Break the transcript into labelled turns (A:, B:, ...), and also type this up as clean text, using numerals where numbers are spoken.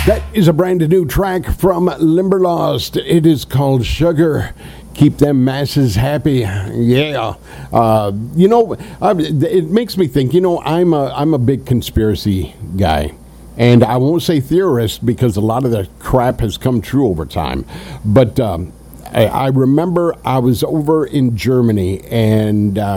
A: That is a brand new track from Limberlost. It is called Sugar. Keep them masses happy. Yeah. It makes me think, I'm a big conspiracy guy. And I won't say theorist because a lot of the crap has come true over time. But I remember I was over in Germany and